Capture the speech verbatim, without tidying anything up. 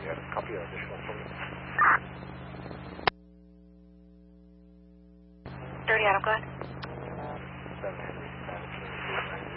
Yes, copy additional for me. thirty Adam, go ahead. seven Henry, seventeen,